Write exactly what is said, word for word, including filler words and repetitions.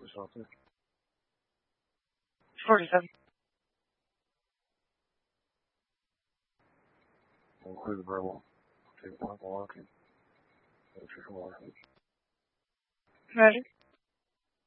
something. Forty-seven. I'll include the verbal. Take point one. Which is more. Ready?